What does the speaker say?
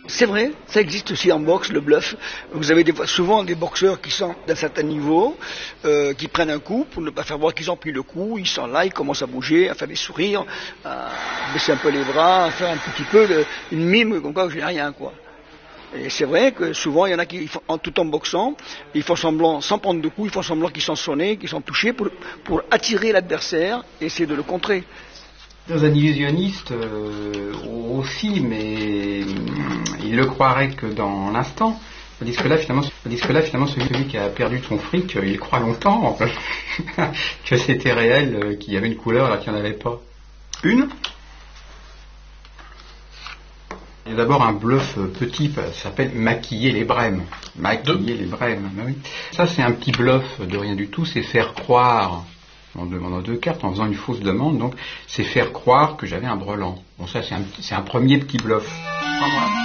C'est vrai, ça existe aussi en boxe, le bluff. Vous avez souvent des boxeurs qui sont d'un certain niveau, qui prennent un coup pour ne pas faire voir qu'ils ont pris le coup, ils sont là, ils commencent à bouger, à faire des sourires, à baisser un peu les bras, à faire un petit peu une mime comme quoi je n'ai rien, quoi. Et c'est vrai que souvent il y en a qui, tout en boxant, ils font semblant, sans prendre de coups, ils font semblant qu'ils sont sonnés, qu'ils sont touchés pour attirer l'adversaire et essayer de le contrer. Dans un illusionniste aussi, mais il le croirait que dans l'instant. Tandis que là, finalement, celui qui a perdu son fric, il croit longtemps que c'était réel, qu'il y avait une couleur alors qu'il n'y en avait pas. Une. Il y a d'abord un bluff petit, ça s'appelle maquiller les brèmes. Maquiller les brèmes, oui. Ça, c'est un petit bluff de rien du tout, c'est faire croire, en demandant 2 cartes, en faisant une fausse demande, donc c'est faire croire que j'avais un brelan. Bon, ça, c'est un premier petit bluff.